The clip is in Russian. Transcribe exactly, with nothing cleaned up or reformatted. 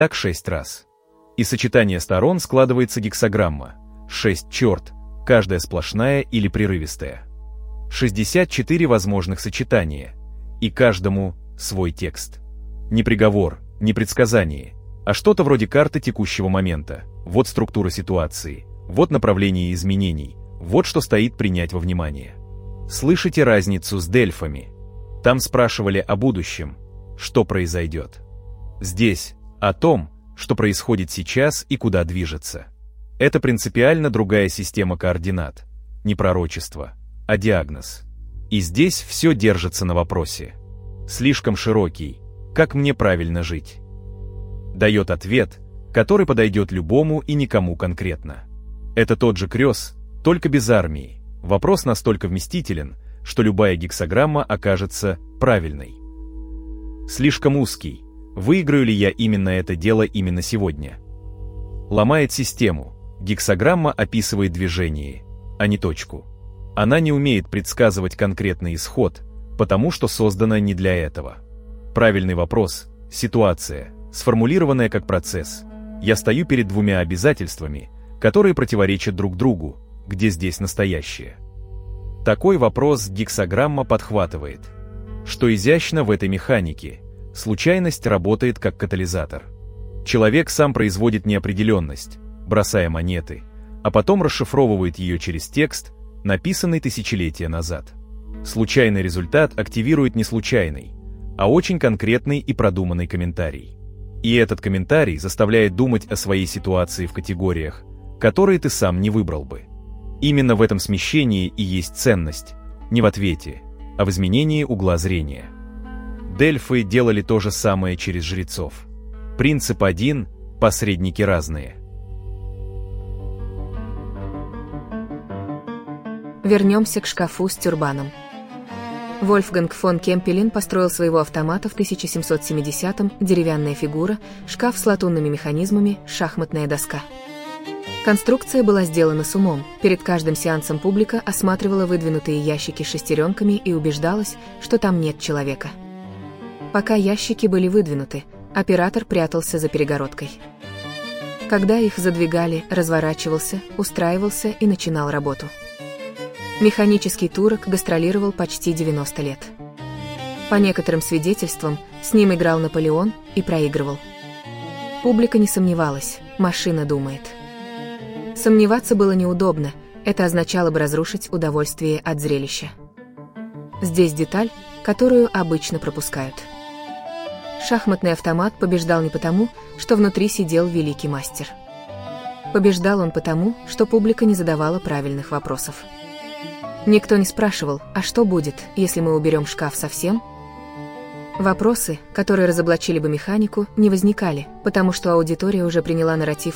Так шесть раз. Из сочетания сторон складывается гексаграмма. Шесть черт, каждая сплошная или прерывистая. шестьдесят четыре возможных сочетания. И каждому свой текст. Не приговор, не предсказание, а что-то вроде карты текущего момента. Вот структура ситуации, вот направление изменений, вот что стоит принять во внимание. Слышите разницу с Дельфами? Там спрашивали о будущем, что произойдет. Здесь о том, что происходит сейчас и куда движется. Это принципиально другая система координат, не пророчество, а диагноз. И здесь все держится на вопросе. Слишком широкий, как мне правильно жить? Дает ответ, который подойдет любому и никому конкретно. Это тот же крёс, только без армии. Вопрос настолько вместителен, что любая гексаграмма окажется правильной. Слишком узкий. Выиграю ли я именно это дело именно сегодня? Ломает систему. Гексаграмма описывает движение, а не точку. Она не умеет предсказывать конкретный исход, потому что создана не для этого. Правильный вопрос, ситуация, сформулированная как процесс. Я стою перед двумя обязательствами, которые противоречат друг другу, где здесь настоящее. Такой вопрос гексаграмма подхватывает. Что изящно в этой механике, случайность работает как катализатор. Человек сам производит неопределенность, бросая монеты, а потом расшифровывает ее через текст, написанный тысячелетия назад. Случайный результат активирует не случайный, а очень конкретный и продуманный комментарий. И этот комментарий заставляет думать о своей ситуации в категориях, которые ты сам не выбрал бы. Именно в этом смещении и есть ценность, не в ответе, а в изменении угла зрения. Дельфы делали то же самое через жрецов. Принцип один, посредники разные. Вернемся к шкафу с тюрбаном. Вольфганг фон Кемпелин построил своего автомата в тысяча семьсот семидесятом, деревянная фигура, шкаф с латунными механизмами, шахматная доска. Конструкция была сделана с умом. Перед каждым сеансом публика осматривала выдвинутые ящики с шестеренками и убеждалась, что там нет человека. Пока ящики были выдвинуты, оператор прятался за перегородкой. Когда их задвигали, разворачивался, устраивался и начинал работу. Механический турок гастролировал почти девяносто лет. По некоторым свидетельствам, с ним играл Наполеон и проигрывал. Публика не сомневалась, машина думает. Сомневаться было неудобно, это означало бы разрушить удовольствие от зрелища. Здесь деталь, которую обычно пропускают. Шахматный автомат побеждал не потому, что внутри сидел великий мастер. Побеждал он потому, что публика не задавала правильных вопросов. Никто не спрашивал, а что будет, если мы уберем шкаф совсем? Вопросы, которые разоблачили бы механику, не возникали, потому что аудитория уже приняла нарратив